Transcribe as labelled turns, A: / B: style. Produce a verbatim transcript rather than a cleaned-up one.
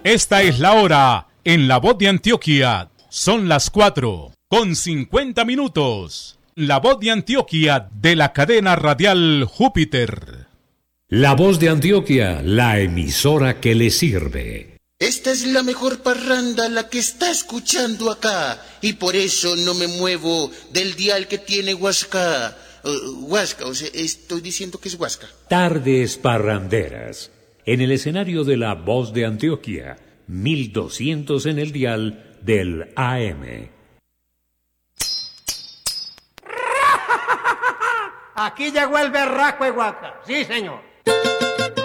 A: Esta es la hora en La Voz de Antioquia. Son las cuatro con cincuenta minutos. La Voz de Antioquia de la cadena radial Júpiter.
B: La Voz de Antioquia, la emisora que le sirve.
C: Esta es la mejor parranda, la que está escuchando acá, y por eso no me muevo del dial que tiene Huasca. Uh, Huasca, o sea, estoy diciendo que es Huasca.
B: Tardes parranderas. En el escenario de La Voz de Antioquia, mil doscientos en el dial del A M.
D: Aquí llegó el berraco de Huasca. Sí, señor.